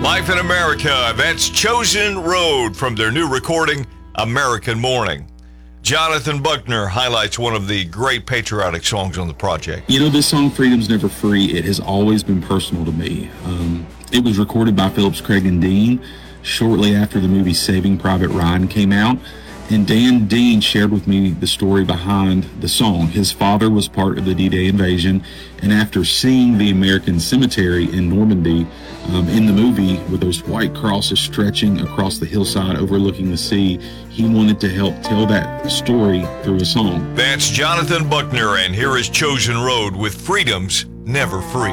Life in America, that's Chosen Road from their new recording, American Morning. Jonathan Buckner highlights one of the great patriotic songs on the project. You know, this song, Freedom's Never Free, it has always been personal to me. It was recorded by Phillips, Craig, and Dean shortly after the movie Saving Private Ryan came out. And Dan Dean shared with me the story behind the song. His father was part of the D-Day invasion, and after seeing the American cemetery in Normandy in the movie with those white crosses stretching across the hillside overlooking the sea, he wanted to help tell that story through a song. That's Jonathan Buckner, and here is Chosen Road with Freedom's Never Free.